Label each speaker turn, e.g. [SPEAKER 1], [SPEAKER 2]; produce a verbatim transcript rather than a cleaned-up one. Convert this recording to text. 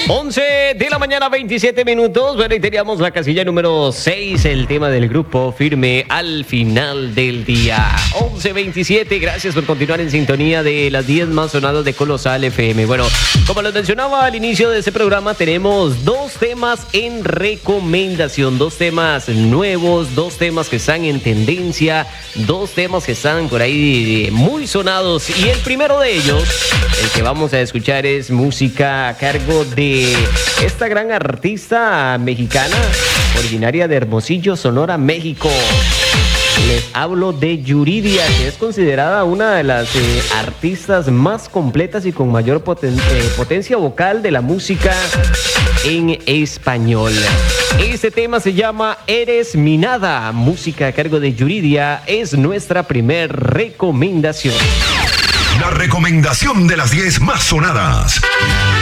[SPEAKER 1] once de la mañana, veintisiete minutos. Bueno, y teníamos la casilla número seis, el tema del grupo Firme al final del día. once veintisiete, gracias por continuar en sintonía de las diez más sonadas de Colosal F M. Bueno, como les mencionaba al inicio de este programa, tenemos dos temas en recomendación, dos temas nuevos, dos temas que están en tendencia, dos temas que están por ahí muy sonados. Y el primero de ellos, el que vamos a escuchar, es música a cargo de esta gran artista mexicana, originaria de Hermosillo, Sonora, México. Les hablo de Yuridia, que es considerada una de las eh, artistas más completas y con mayor poten eh, potencia vocal de la música en español. Este tema se llama Eres mi nada. Música a cargo de Yuridia es nuestra primer recomendación.
[SPEAKER 2] La recomendación de las diez más sonadas.